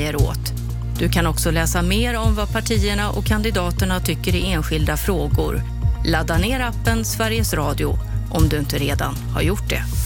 er åt. Du kan också läsa mer om vad partierna och kandidaterna tycker i enskilda frågor. Ladda ner appen Sveriges Radio om du inte redan har gjort det.